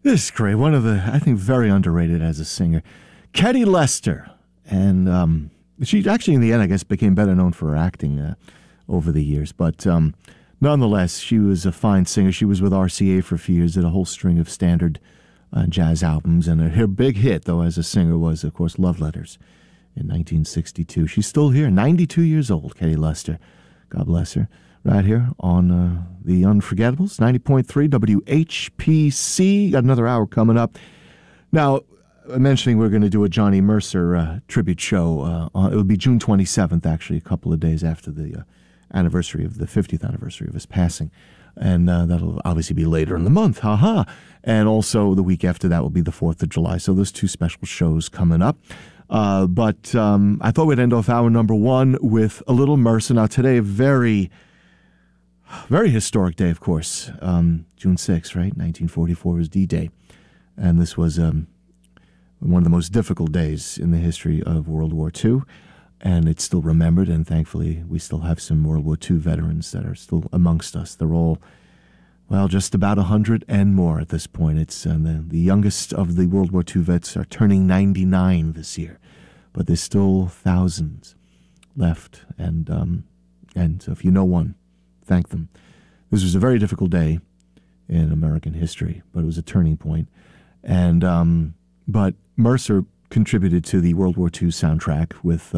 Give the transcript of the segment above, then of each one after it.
This is great. One of the, I think, very underrated as a singer. Ketty Lester. And she actually, in the end, I guess, became better known for her acting over the years. But nonetheless, she was a fine singer. She was with RCA for a few years, did a whole string of standard jazz albums. And her big hit, though, as a singer was, of course, Love Letters in 1962. She's still here, 92 years old, Ketty Lester. God bless her. Right here on the Unforgettables, 90.3 WHPC. Got another hour coming up. Now, mentioning we're going to do a Johnny Mercer tribute show. It will be June 27th, actually, a couple of days after the anniversary of the 50th anniversary of his passing. And that'll obviously be later in the month. Ha-ha. And also the week after that will be the 4th of July. So there's two special shows coming up. But I thought we'd end off hour number one with a little Mercer. Now, today, very historic day, of course. June 6th, right? 1944 was D-Day. And this was one of the most difficult days in the history of World War II. And it's still remembered, and thankfully we still have some World War II veterans that are still amongst us. They're all, well, just about 100 and more at this point. It's the youngest of the World War II vets are turning 99 this year. But there's still thousands left. And so if you know one, thank them. This was a very difficult day in American history, but it was a turning point. And but Mercer contributed to the World War II soundtrack with,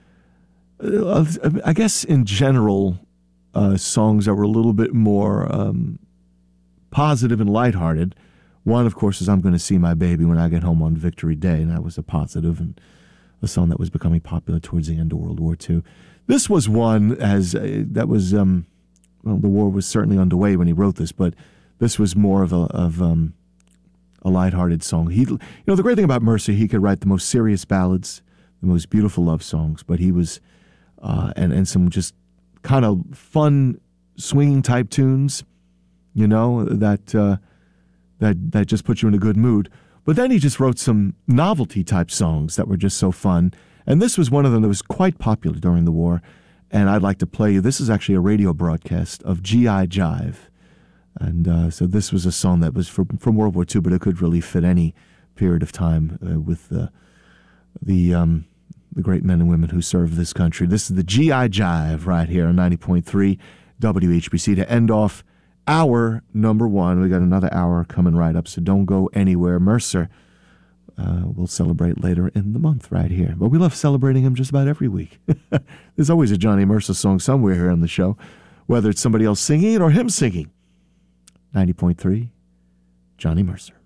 I guess, in general, songs that were a little bit more positive and lighthearted. One, of course, is "I'm Gonna See My Baby When I Get Home on Victory Day," and that was a positive and a song that was becoming popular towards the end of World War II. This was one that was. Well, the war was certainly underway when he wrote this, but this was more of a lighthearted song. The great thing about Mercer, he could write the most serious ballads, the most beautiful love songs, but he was, and some just kind of fun, swinging type tunes, that just put you in a good mood. But then he just wrote some novelty type songs that were just so fun, and this was one of them that was quite popular during the war. And I'd like to play you. This is actually a radio broadcast of G.I. Jive. And so this was a song that was from World War II, but it could really fit any period of time with the great men and women who served this country. This is the G.I. Jive right here on 90.3 WHBC to end off hour number one. We got another hour coming right up, so don't go anywhere. Mercer, we'll celebrate later in the month right here. But we love celebrating him just about every week. There's always a Johnny Mercer song somewhere here on the show, whether it's somebody else singing it or him singing. 90.3, Johnny Mercer.